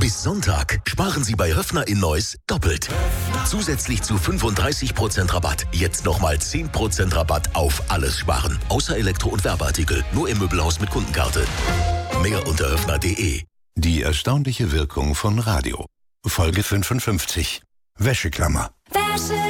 Bis Sonntag sparen Sie bei Höffner in Neuss doppelt. Zusätzlich zu 35% Rabatt. Jetzt nochmal 10% Rabatt auf alles sparen. Außer Elektro- und Werbeartikel. Nur im Möbelhaus mit Kundenkarte. Mehr unter höffner.de. Die erstaunliche Wirkung von Radio. Folge 55. Wäscheklammer.